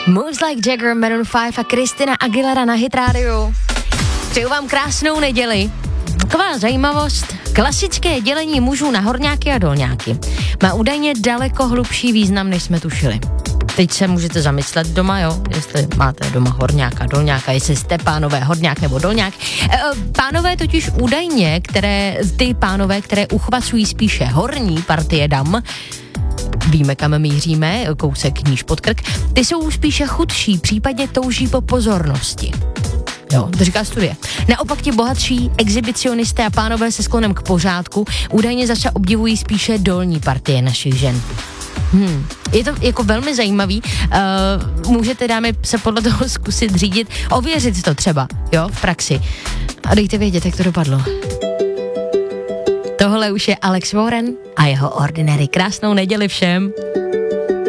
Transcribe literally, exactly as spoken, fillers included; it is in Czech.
Moves Like Jagger, Maroon pět a Christina Aguilera na Hit Radio. Přeju vám krásnou neděli. Taková zajímavost. Klasické dělení mužů na horňáky a dolňáky má údajně daleko hlubší význam, než jsme tušili. Teď se můžete zamyslet doma, jo, jestli máte doma horňáka, dolňáka, jestli jste pánové horňák nebo dolňák. Pánové totiž údajně, které, ty pánové, které uchvacují spíše horní partie dam, víme, kam míříme, kousek níž pod krk, ty jsou spíše chudší, případně touží po pozornosti. Jo, to říká studie. Naopak ti bohatší exhibicionisté a pánové se sklonem k pořádku údajně zase obdivují spíše dolní partie našich žen. Hmm. Je to jako velmi zajímavý, uh, můžete, dámy, se podle toho zkusit řídit, ověřit to třeba, jo, v praxi. A dejte vědět, jak to dopadlo. Tohle už je Alex Warren a jeho Ordinary. Krásnou neděli všem.